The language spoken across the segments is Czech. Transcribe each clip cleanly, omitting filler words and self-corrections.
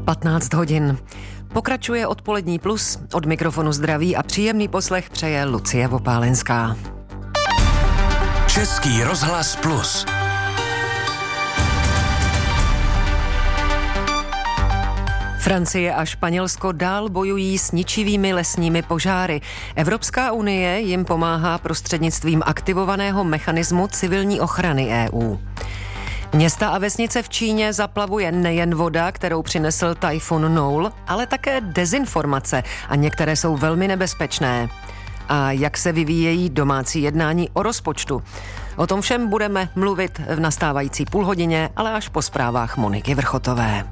15 hodin. Pokračuje odpolední plus, od mikrofonu zdraví a příjemný poslech přeje Lucie Vopálenská. Český rozhlas plus. Francie a Španělsko dál bojují s ničivými lesními požáry. Evropská unie jim pomáhá prostřednictvím aktivovaného mechanismu civilní ochrany EU. Města a vesnice v Číně zaplavuje nejen voda, kterou přinesl tajfun Noul, ale také dezinformace a některé jsou velmi nebezpečné. A jak se vyvíjejí domácí jednání o rozpočtu? O tom všem budeme mluvit v nastávající půlhodině, ale až po zprávách Moniky Vrchotové.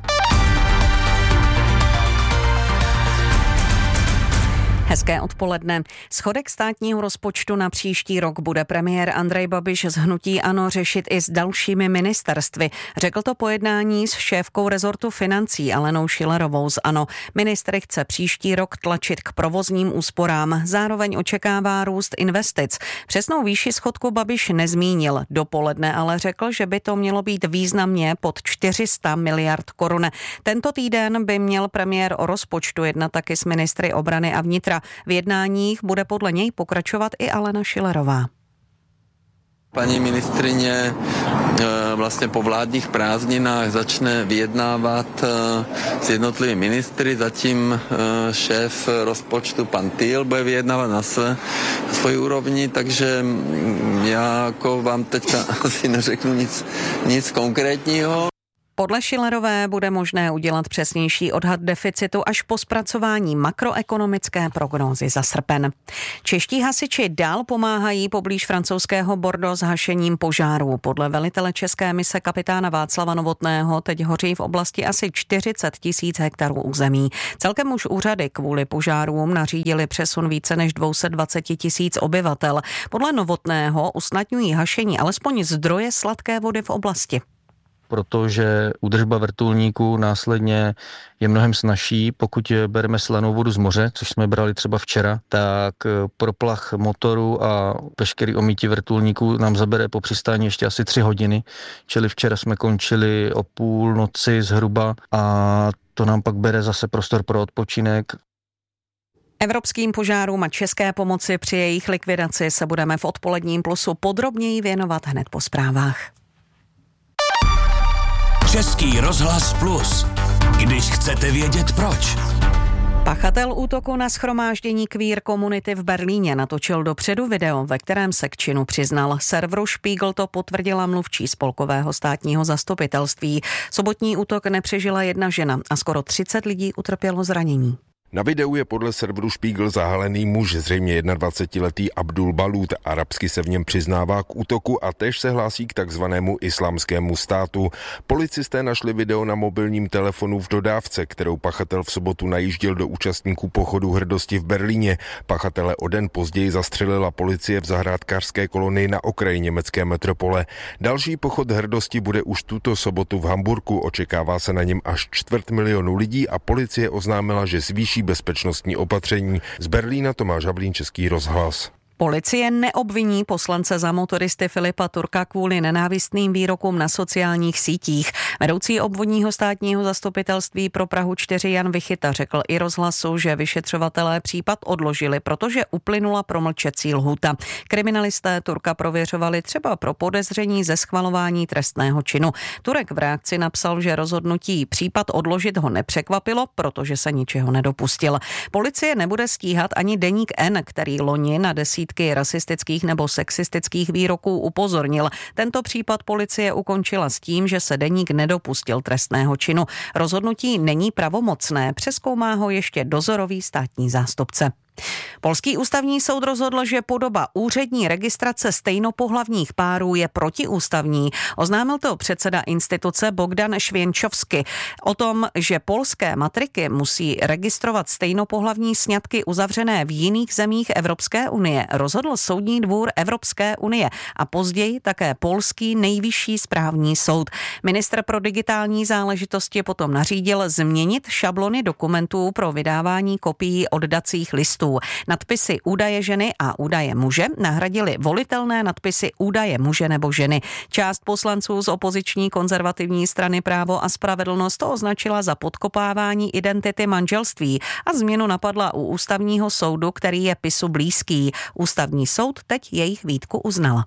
Hezké odpoledne. Schodek státního rozpočtu na příští rok bude premiér Andrej Babiš z hnutí ANO řešit i s dalšími ministerstvy. Řekl to po jednání s šéfkou rezortu financí Alenou Schillerovou z ANO. Ministr chce příští rok tlačit k provozním úsporám. Zároveň očekává růst investic. Přesnou výši schodku Babiš nezmínil. Dopoledne ale řekl, že by to mělo být významně pod 400 miliard korun. Tento týden by měl premiér o rozpočtu jednat taky s ministry obrany a vnitra. V jednáních bude podle něj pokračovat i Alena Schillerová. Paní ministryně vlastně po vládních prázdninách začne vyjednávat s jednotlivými ministry, zatím šéf rozpočtu pan Týl bude vyjednávat na svoji úrovni, takže já jako vám teď asi neřeknu nic konkrétního. Podle Schillerové bude možné udělat přesnější odhad deficitu až po zpracování makroekonomické prognózy za srpen. Čeští hasiči dál pomáhají poblíž francouzského Bordeaux s hašením požárů. Podle velitele české mise kapitána Václava Novotného teď hoří v oblasti asi 40 000 hektarů území. Celkem už úřady kvůli požárům nařídili přesun více než 220 000 obyvatel. Podle Novotného usnadňují hašení alespoň zdroje sladké vody v oblasti. Protože údržba vrtulníků následně je mnohem snazší. Pokud bereme slanou vodu z moře, což jsme brali třeba včera, tak proplach motoru a veškerý omýtí vrtulníků nám zabere po přistání ještě asi 3 hodiny. Čili včera jsme končili o půlnoci zhruba a to nám pak bere zase prostor pro odpočinek. Evropským požárům a české pomoci při jejich likvidaci se budeme v odpoledním plusu podrobněji věnovat hned po zprávách. Český rozhlas plus. Když chcete vědět proč. Pachatel útoku na shromáždění queer komunity v Berlíně natočil dopředu video, ve kterém se k činu přiznal. Serveru Spiegel to potvrdila mluvčí spolkového státního zastupitelství. Sobotní útok nepřežila jedna žena a skoro 30 lidí utrpělo zranění. Na videu je podle serveru Spiegel zahalený muž, zřejmě 21letý Abdul Balud. Arabsky se v něm přiznává k útoku a též se hlásí k takzvanému islámskému státu. Policisté našli video na mobilním telefonu v dodávce, kterou pachatel v sobotu najížděl do účastníků pochodu hrdosti v Berlíně. Pachatele o den později zastřelila policie v zahrádkářské kolonii na okraji německé metropole. Další pochod hrdosti bude už tuto sobotu v Hamburku. Očekává se na něm až 250 000 lidí a policie oznámila, že zvýší bezpečnostní opatření. Z Berlína Tomáš Havlín, Český rozhlas. Policie neobviní poslance za motoristy Filipa Turka kvůli nenávistným výrokům na sociálních sítích. Vedoucí obvodního státního zastupitelství pro Prahu 4 Jan Vichyta řekl i rozhlasu, že vyšetřovatelé případ odložili, protože uplynula promlčecí lhůta. Kriminalisté Turka prověřovali třeba pro podezření ze schvalování trestného činu. Turek v reakci napsal, že rozhodnutí případ odložit ho nepřekvapilo, protože se ničeho nedopustil. Policie nebude stíhat ani deník N, který loni na desítky rasistických nebo sexistických výroků upozornil. Tento případ policie ukončila s tím, že se deník nedopustil trestného činu. Rozhodnutí není pravomocné, přezkoumá ho ještě dozorový státní zástupce. Polský ústavní soud rozhodl, že podoba úřední registrace stejnopohlavních párů je protiústavní. Oznámil to předseda instituce Bogdan Švěnčovsky. O tom, že polské matriky musí registrovat stejnopohlavní sňatky uzavřené v jiných zemích Evropské unie, rozhodl Soudní dvůr Evropské unie a později také polský nejvyšší správní soud. Ministr pro digitální záležitosti potom nařídil změnit šablony dokumentů pro vydávání kopií oddacích listů. listů. Nadpisy údaje ženy a údaje muže nahradily volitelné nadpisy údaje muže nebo ženy. Část poslanců z opoziční konzervativní strany Právo a spravedlnost to označila za podkopávání identity manželství a změnu napadla u ústavního soudu, který je PiSu blízký. Ústavní soud teď jejich výtku uznal.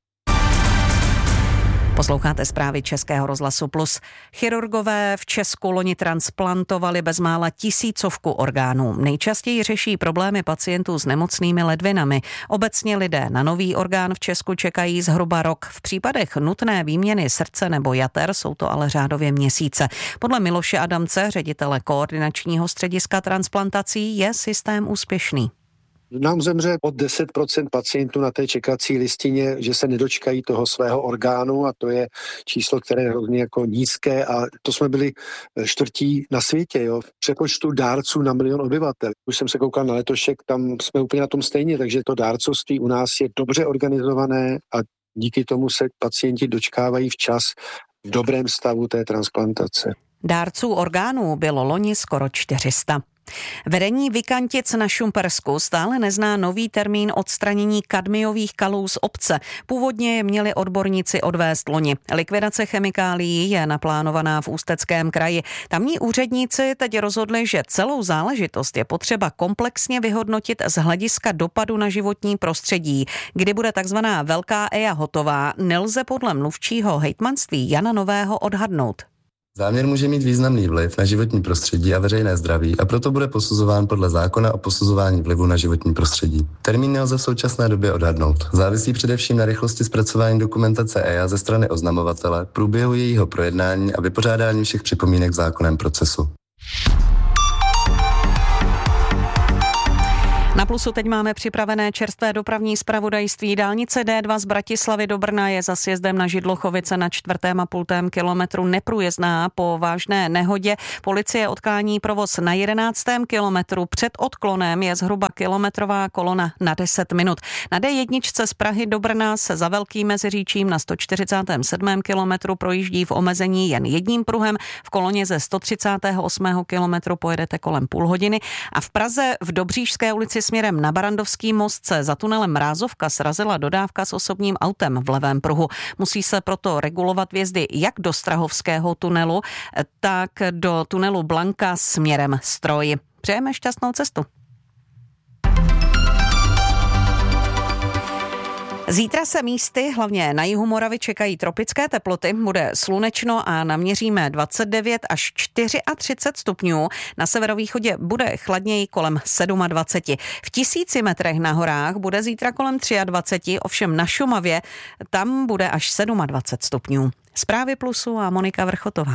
Posloucháte zprávy Českého rozhlasu Plus. Chirurgové v Česku loni transplantovali bezmála 1000 orgánů. Nejčastěji řeší problémy pacientů s nemocnými ledvinami. Obecně lidé na nový orgán v Česku čekají zhruba rok. V případech nutné výměny srdce nebo jater jsou to ale řádově měsíce. Podle Miloše Adamce, ředitele koordinačního střediska transplantací, je systém úspěšný. Nám zemře od 10% pacientů na té čekací listině, že se nedočkají toho svého orgánu a to je číslo, které je hodně jako nízké a to jsme byli čtvrtí na světě. Jo. V přepočtu dárců na 1 milion obyvatel. Už jsem se koukal na letošek, tam jsme úplně na tom stejně, takže to dárcovství u nás je dobře organizované a díky tomu se pacienti dočkávají včas v dobrém stavu té transplantace. Dárců orgánů bylo loni skoro 400. Vedení Vikantic na Šumpersku stále nezná nový termín odstranění kadmiových kalů z obce. Původně je měli odborníci odvést loni. Likvidace chemikálií je naplánovaná v Ústeckém kraji. Tamní úředníci teď rozhodli, že celou záležitost je potřeba komplexně vyhodnotit z hlediska dopadu na životní prostředí. Kdy bude takzvaná velká EIA hotová, nelze podle mluvčího hejtmanství Jana Nového odhadnout. Záměr může mít významný vliv na životní prostředí a veřejné zdraví a proto bude posuzován podle zákona o posuzování vlivu na životní prostředí. Termín nelze v současné době odhadnout. Závisí především na rychlosti zpracování dokumentace EIA ze strany oznamovatele, průběhu jejího projednání a vypořádání všech připomínek v zákonném procesu. Na Plusu teď máme připravené čerstvé dopravní zpravodajství. Dálnice D2 z Bratislavy do Brna je za sjezdem na Židlochovice na 4,5 kilometru neprůjezdná po vážné nehodě. Policie odklání provoz na 11. kilometru. Před odklonem je zhruba kilometrová kolona na 10 minut. Na D1 z Prahy do Brna se za Velkým Meziříčím na 147. kilometru projíždí v omezení jen jedním pruhem. V koloně ze 138. kilometru pojedete kolem půl hodiny a v Praze v Dobříšské ulici směrem na Barandovský most se za tunelem Mrázovka srazila dodávka s osobním autem v levém pruhu. Musí se proto regulovat vjezdy jak do Strahovského tunelu, tak do tunelu Blanka směrem Stroj. Přejeme šťastnou cestu. Zítra se místy, hlavně na jihu Moravy, čekají tropické teploty. Bude slunečno a naměříme 29 až 34 stupňů. Na severovýchodě bude chladněji kolem 27. V 1000 metrech na horách bude zítra kolem 23, ovšem na Šumavě tam bude až 27 stupňů. Zprávy Plusu a Monika Vrchotová.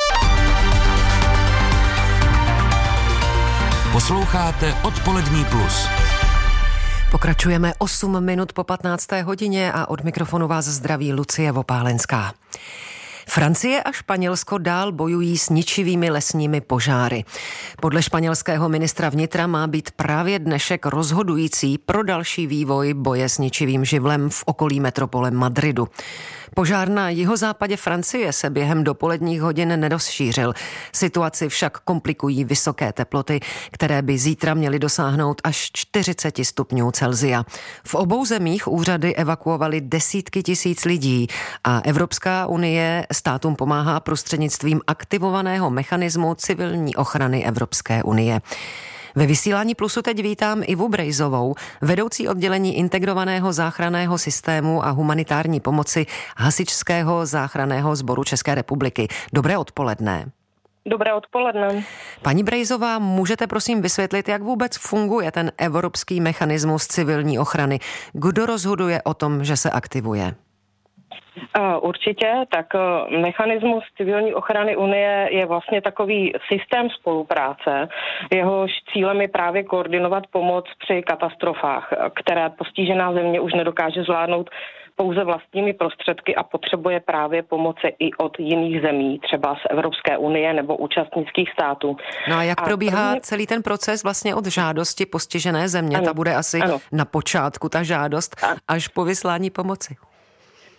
Posloucháte Odpolední Plus. Pokračujeme 8 minut po 15. hodině a od mikrofonu vás zdraví Lucie Vopálenská. Francie a Španělsko dál bojují s ničivými lesními požáry. Podle španělského ministra vnitra má být právě dnešek rozhodující pro další vývoj boje s ničivým živlem v okolí metropole Madridu. Požár na jihozápadě Francie se během dopoledních hodin nerozšířil. Situaci však komplikují vysoké teploty, které by zítra měly dosáhnout až 40 stupňů Celsia. V obou zemích úřady evakuovaly desítky tisíc lidí a Evropská unie státům pomáhá prostřednictvím aktivovaného mechanismu civilní ochrany Evropské unie. Ve vysílání Plusu teď vítám Ivu Brejzovou, vedoucí oddělení integrovaného záchranného systému a humanitární pomoci Hasičského záchranného sboru České republiky. Dobré odpoledne. Dobré odpoledne. Paní Brejzová, můžete prosím vysvětlit, jak vůbec funguje ten evropský mechanismus civilní ochrany? Kdo rozhoduje o tom, že se aktivuje? Určitě, tak mechanismus civilní ochrany Unie je vlastně takový systém spolupráce. Jehož cílem je právě koordinovat pomoc při katastrofách, které postižená země už nedokáže zvládnout pouze vlastními prostředky a potřebuje právě pomoci i od jiných zemí, třeba z Evropské unie nebo účastnických států. No a jak probíhá celý ten proces vlastně od žádosti postižené země? Ano, ta bude asi na počátku, ta žádost, až po vyslání pomoci.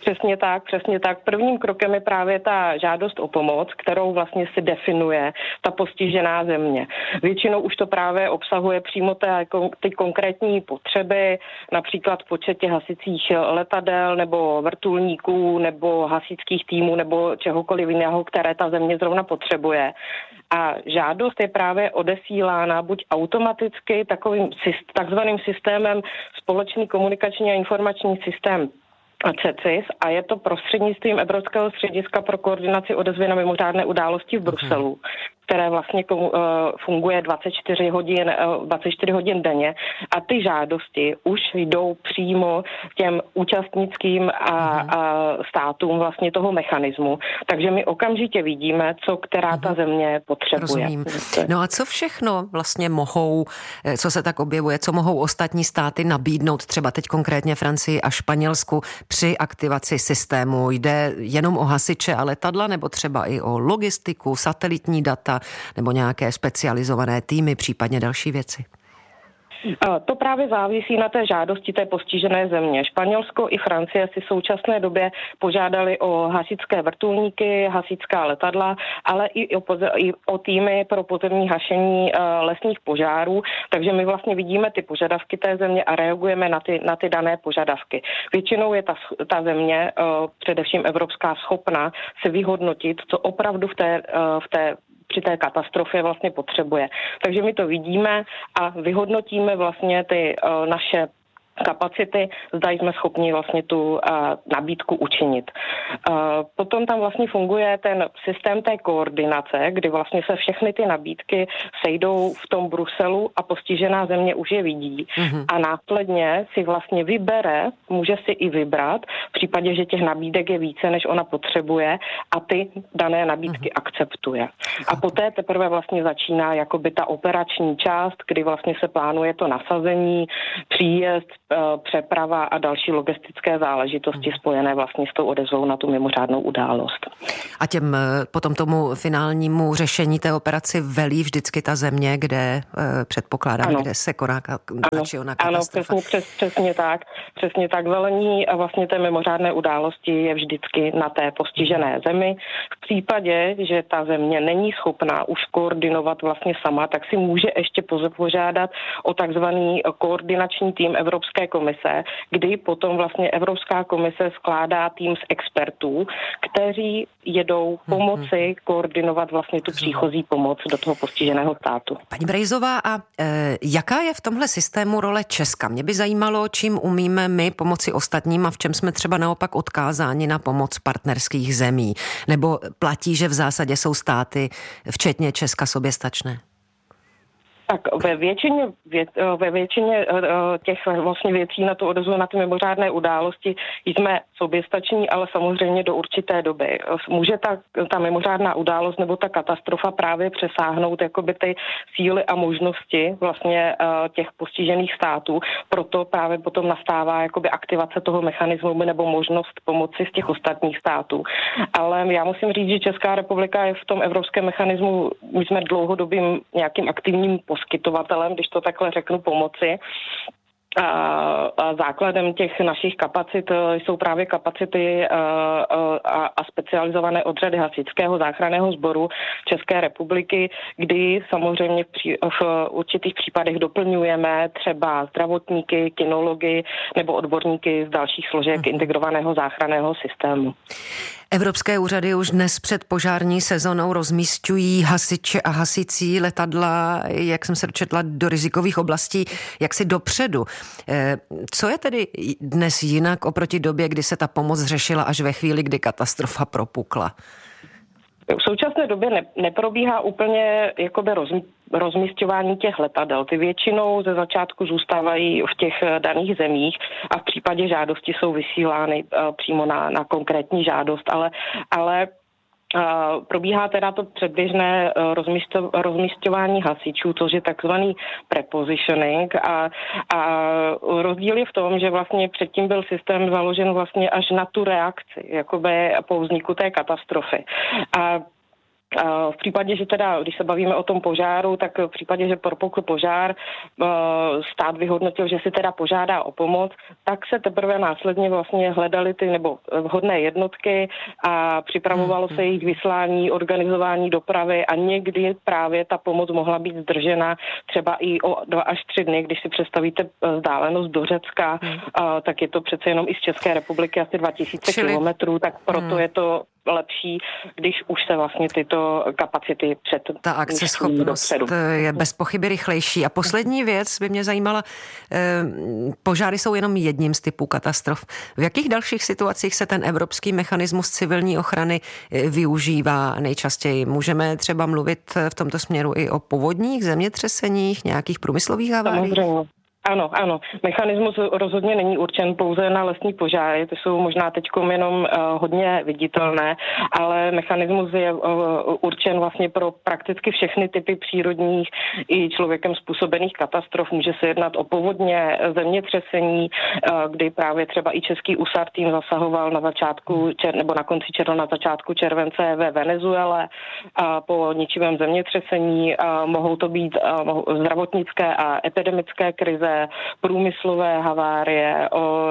Přesně tak. Prvním krokem je právě ta žádost o pomoc, kterou vlastně si definuje ta postižená země. Většinou už to právě obsahuje přímo ty konkrétní potřeby, například počet těch hasicích letadel nebo vrtulníků nebo hasičských týmů nebo čehokoliv jiného, které ta země zrovna potřebuje. A žádost je právě odesílána buď automaticky takovým takzvaným systémem společný komunikační a informační systém CECIS a je to prostřednictvím Evropského střediska pro koordinaci odezvy na mimořádné události v Bruselu, které vlastně funguje 24 hodin denně a ty žádosti už jdou přímo těm účastnickým a státům vlastně toho mechanismu. Takže my okamžitě vidíme, co která ta země potřebuje. Rozumím. No a co všechno vlastně mohou, co se tak objevuje, co mohou ostatní státy nabídnout, třeba teď konkrétně Francii a Španělsku při aktivaci systému? Jde jenom o hasiče a letadla nebo třeba i o logistiku, satelitní data nebo nějaké specializované týmy, případně další věci? To právě závisí na té žádosti té postižené země. Španělsko i Francie si v současné době požádali o hasičské vrtulníky, hasičská letadla, ale i o týmy pro pozemní hašení lesních požárů, takže my vlastně vidíme ty požadavky té země a reagujeme na ty dané požadavky. Většinou je ta země, především evropská, schopna se vyhodnotit, co opravdu při té katastrofě vlastně potřebuje. Takže my to vidíme a vyhodnotíme vlastně ty naše kapacity, zda jsme schopni vlastně tu nabídku učinit. Potom tam vlastně funguje ten systém té koordinace, kdy vlastně se všechny ty nabídky sejdou v tom Bruselu a postižená země už je vidí. A následně si vlastně může si i vybrat, v případě, že těch nabídek je více, než ona potřebuje a ty dané nabídky akceptuje. A poté teprve vlastně začíná jakoby ta operační část, kdy vlastně se plánuje to nasazení, příjezd, přeprava a další logistické záležitosti spojené vlastně s tou odezvou na tu mimořádnou událost. A potom tomu finálnímu řešení té operaci velí vždycky ta země, kde předpokládám, kde se koná či ona katastrofa. Ano, přesně tak. Velení a vlastně té mimořádné události je vždycky na té postižené zemi. V případě, že ta země není schopná už koordinovat vlastně sama, tak si může ještě požádat o takzvaný koordinační tým Evropské komise, kdy potom vlastně Evropská komise skládá tým z expertů, kteří jedou pomoci koordinovat vlastně tu příchozí pomoc do toho postiženého státu. Paní Brejzová, a jaká je v tomhle systému role Česka? Mě by zajímalo, čím umíme my pomoci ostatním a v čem jsme třeba naopak odkázáni na pomoc partnerských zemí. Nebo platí, že v zásadě jsou státy, včetně Česka, soběstačné? Tak ve většině těch vlastně věcí na tu odezvu na ty mimořádné události jsme soběstační, ale samozřejmě do určité doby. Může ta mimořádná událost nebo ta katastrofa právě přesáhnout jakoby ty síly a možnosti vlastně těch postižených států. Proto právě potom nastává jakoby aktivace toho mechanismu nebo možnost pomoci z těch ostatních států. Ale já musím říct, že Česká republika je v tom evropském mechanismu, my jsme dlouhodobým nějakým aktivním poskytovatelem, když to takhle řeknu, pomoci. A základem těch našich kapacit jsou právě kapacity a specializované odřady hasičského záchranného sboru České republiky, kdy samozřejmě v určitých případech doplňujeme třeba zdravotníky, kinology nebo odborníky z dalších složek integrovaného záchranného systému. Evropské úřady už dnes před požární sezonou rozmísťují hasiče a hasicí letadla, jak jsem se dočetla, do rizikových oblastí, jaksi dopředu. Co je tedy dnes jinak oproti době, kdy se ta pomoc řešila až ve chvíli, kdy katastrofa propukla? V současné době neprobíhá úplně jakoby rozmisťování těch letadel. Ty většinou ze začátku zůstávají v těch daných zemích a v případě žádosti jsou vysílány přímo na konkrétní žádost, ale probíhá teda to předběžné rozmisťování hasičů, což je takzvaný prepositioning a rozdíl je v tom, že vlastně předtím byl systém založen vlastně až na tu reakci, jakoby po vzniku té katastrofy. A V případě, že teda, když se bavíme o tom požáru, tak v případě, že propukl požár, stát vyhodnotil, že si teda požádá o pomoc, tak se teprve následně vlastně hledaly ty nebo vhodné jednotky a připravovalo se jejich vyslání, organizování dopravy a někdy právě ta pomoc mohla být zdržena třeba i o 2 až 3 dny, když si představíte vzdálenost do Řecka, tak je to přece jenom i z České republiky asi 2000 kilometrů, tak proto je to lepší, když už se vlastně tyto kapacity před... Ta akceschopnost je bez pochyby rychlejší. A poslední věc by mě zajímala, požáry jsou jenom jedním z typů katastrof. V jakých dalších situacích se ten evropský mechanismus civilní ochrany využívá nejčastěji? Můžeme třeba mluvit v tomto směru i o povodních, zemětřeseních, nějakých průmyslových haváriích? Ano. Mechanismus rozhodně není určen pouze na lesní požáry, ty jsou možná teďkom jenom hodně viditelné, ale mechanismus je určen vlastně pro prakticky všechny typy přírodních i člověkem způsobených katastrof. Může se jednat o povodně, zemětřesení, kdy právě třeba i český USAR tým zasahoval na začátku nebo na konci na začátku července ve Venezuele po ničivém zemětřesení. Mohou to být zdravotnické a epidemické krize, průmyslové havárie,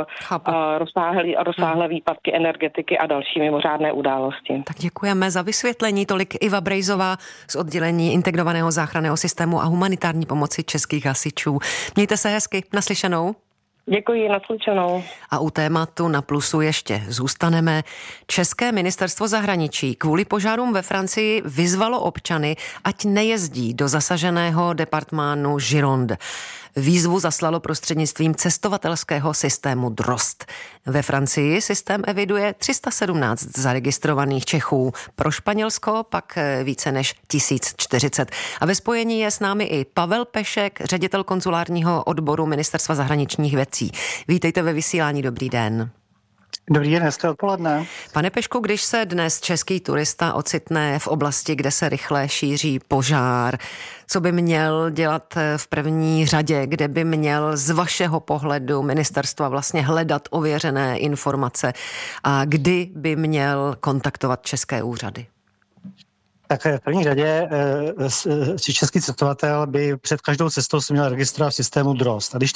rozsáhlé výpadky energetiky a další mimořádné události. Tak děkujeme za vysvětlení. Tolik Iva Brejzová z oddělení integrovaného záchranného systému a humanitární pomoci českých hasičů. Mějte se hezky, naslyšenou. Děkuji, naslyšenou. A u tématu Na plusu ještě zůstaneme. České ministerstvo zahraničí kvůli požárům ve Francii vyzvalo občany, ať nejezdí do zasaženého departmánu Gironde. Výzvu zaslalo prostřednictvím cestovatelského systému DROST. Ve Francii systém eviduje 317 zaregistrovaných Čechů, pro Španělsko pak více než 1040. A ve spojení je s námi i Pavel Pešek, ředitel konzulárního odboru Ministerstva zahraničních věcí. Vítejte ve vysílání, dobrý den. Dobrý den, hezké odpoledne. Pane Pešku, když se dnes český turista ocitne v oblasti, kde se rychle šíří požár, co by měl dělat v první řadě, kde by měl z vašeho pohledu ministerstva vlastně hledat ověřené informace a kdy by měl kontaktovat české úřady? Tak v první řadě český cestovatel by před každou cestou se měl registrovat v systému DROST. A když